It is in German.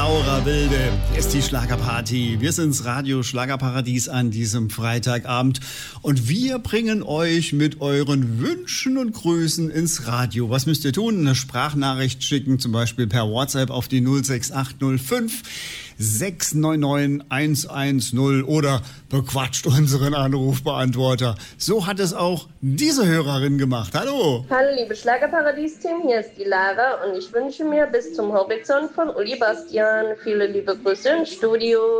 Laura Wilde ist die Schlagerparty. Wir sind's Radio Schlagerparadies an diesem Freitagabend und wir bringen euch mit euren Wünschen und Grüßen ins Radio. Was müsst ihr tun? Eine Sprachnachricht schicken, zum Beispiel per WhatsApp auf die 06805 699 110 oder bequatscht unseren Anrufbeantworter. So hat es auch diese Hörerin gemacht. Hallo! Hallo liebe Schlagerparadies-Team, hier ist die Lara und ich wünsche mir bis zum Horizont von Uli Bastian viele liebe Grüße ins Studio.